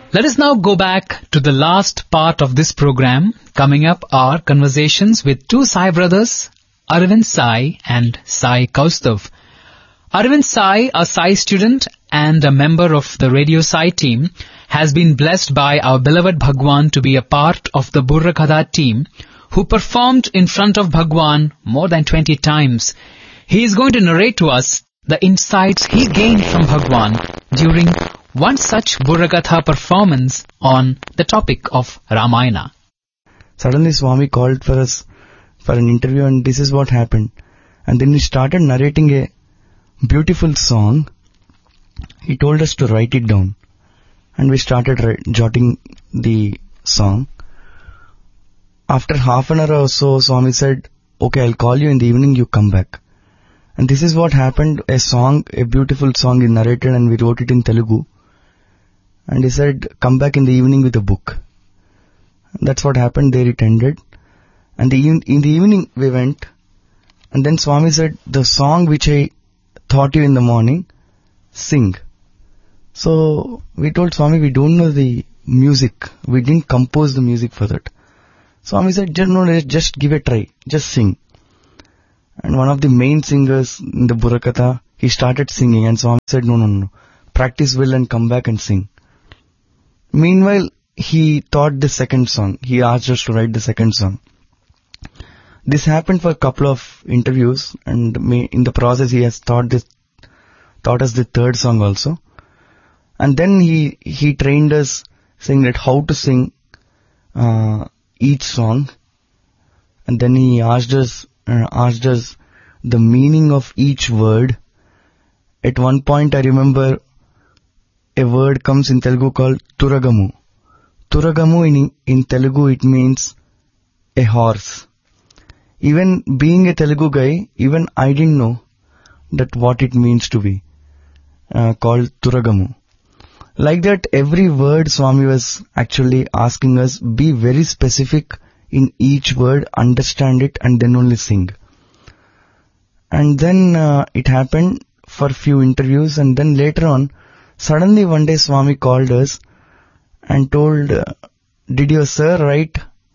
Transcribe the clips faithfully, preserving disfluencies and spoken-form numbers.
Let us now go back to the last part of this program. Coming up are conversations with two Sai brothers, Arvind Sai and Sai Kaustav. Arvind Sai, a Sai student and a member of the Radio Sai team, has been blessed by our beloved Bhagwan to be a part of the Burra Katha team, who performed in front of Bhagwan more than twenty times. He is going to narrate to us the insights he gained from Bhagwan during one such Burra Katha performance on the topic of Ramayana. Suddenly Swami called for us for an interview, and this is what happened. And then he started narrating a beautiful song. He told us to write it down, and we started write, jotting the song. After half an hour or so, Swami said, okay, I'll call you in the evening, you come back. And this is what happened. A song, a beautiful song he narrated, and we wrote it in Telugu. And he said, come back in the evening with a book. That's what happened. There it ended. And the, in the evening we went. And then Swami said, the song which I taught you in the morning, sing. So we told Swami, we don't know the music. We didn't compose the music for that. Swami said, no, just give a try. Just sing. And one of the main singers in the Burra Katha, he started singing. And Swami said, no, no, no. Practice well and come back and sing. Meanwhile, he taught the second song. He asked us to write the second song. This happened for a couple of interviews, and in the process he has taught this, taught us the third song also. And then he, he trained us saying that how to sing, uh, each song. And then he asked us, uh, asked us the meaning of each word. At one point I remember a word comes in Telugu called Turagamu. Turagamu in, in Telugu it means a horse. Even being a Telugu guy, even I didn't know that what it means to be uh, called Turagamu. Like that, every word Swami was actually asking us, be very specific in each word, understand it, and then only sing. And then uh, it happened for few interviews, and then later on, suddenly one day Swami called us and told, uh, did your sir write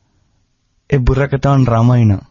a Burra Katha on Ramayana?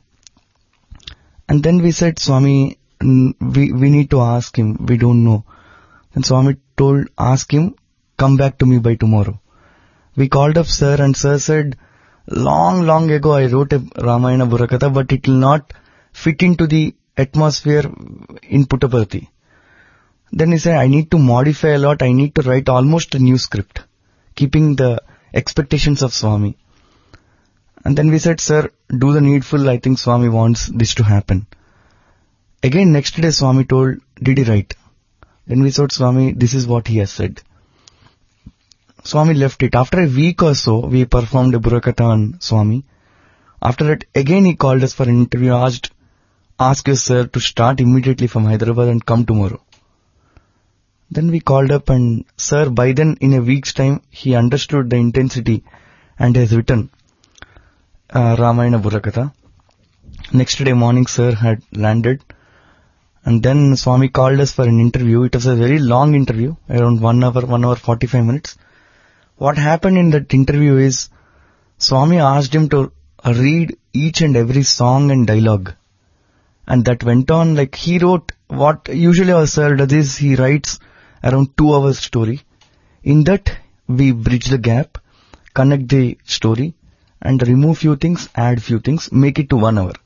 And then we said, Swami, we, we need to ask him, we don't know. And Swami told, ask him, come back to me by tomorrow. We called up sir, and sir said, long, long ago I wrote a Ramayana Burra Katha, but it will not fit into the atmosphere in Puttaparthi. Then he said, I need to modify a lot, I need to write almost a new script, keeping the expectations of Swami. And then we said, sir, do the needful, I think Swami wants this to happen. Again, next day Swami told, did he write? Then we said, Swami, this is what he has said. Swami left it. After a week or so, we performed a Burra Katha on Swami. After that, again he called us for an interview, asked, ask your sir to start immediately from Hyderabad and come tomorrow. Then we called up, and sir, by then in a week's time, he understood the intensity and has written uh, Ramayana Burra Katha. Next day morning, sir had landed, and then Swami called us for an interview. It was a very long interview, around one hour, one hour, forty-five minutes. What happened in that interview is, Swami asked him to read each and every song and dialogue. And that went on, like he wrote, what usually our sir does is, he writes around two hours story. In that, we bridge the gap, connect the story, and remove few things, add few things, make it to one hour.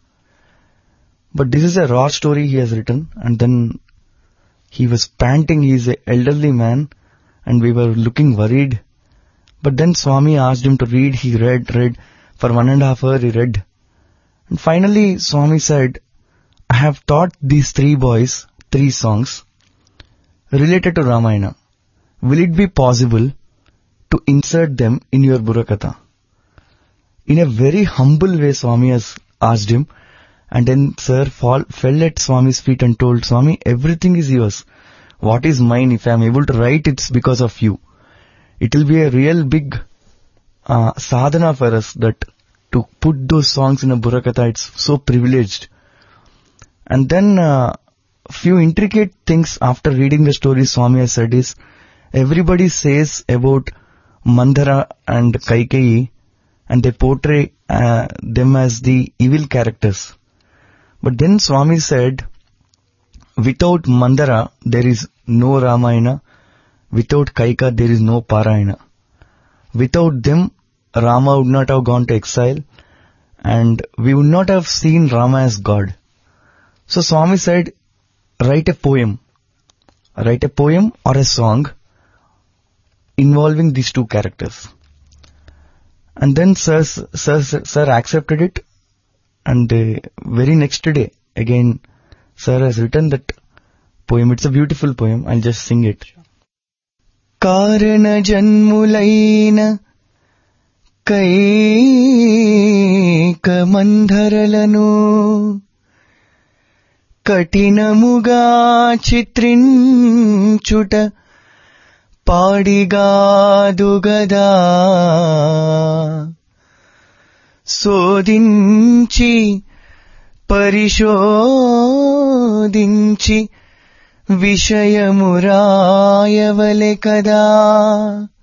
But this is a raw story he has written, and then he was panting. He is an elderly man, and we were looking worried. But then Swami asked him to read. He read, read. For one and a half hour he read. And finally Swami said, I have taught these three boys three songs related to Ramayana. Will it be possible to insert them in your Burra Katha? In a very humble way Swami has asked him. And then sir fall, fell at Swami's feet and told, Swami, everything is yours. What is mine? If I am able to write, it's because of you. It will be a real big uh, sadhana for us that to put those songs in a Burra Katha, it's so privileged. And then uh, few intricate things after reading the story Swami has said is, everybody says about Mandara and Kaikeyi, and they portray uh, them as the evil characters. But then Swami said, without Mandara there is no Ramayana, without Kaika there is no Parayana. Without them Rama would not have gone to exile, and we would not have seen Rama as God. So Swami said, write a poem, write a poem or a song involving these two characters. And then sir, sir, sir accepted it, and the very next day again sir has written that poem. It's a beautiful poem. I'll just sing it. Karana janmulaina kaika mandharalanu కఠినముగా చిత్రించుట పాడిగాదు గదా, శోధించి పరిశోధించి విషయమురాయవలె కదా.